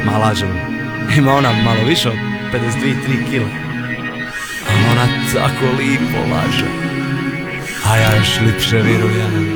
Ma lažem, ima ona malo više od 52-3 kile. A ona tako lipo laže, a ja još lipše virujem.